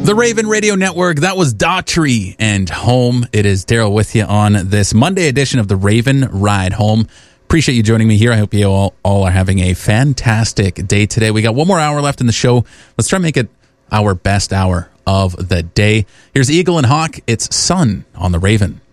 The Raven Radio Network, that was Daughtry and Home. It is Daryl with you on this Monday edition of the Raven Ride Home. Appreciate you joining me here. I hope you all are having a fantastic day today. We got one more hour left in the show. Let's try and make it our best hour of the day. Here's Eagle and Hawk. It's Sun on the Raven.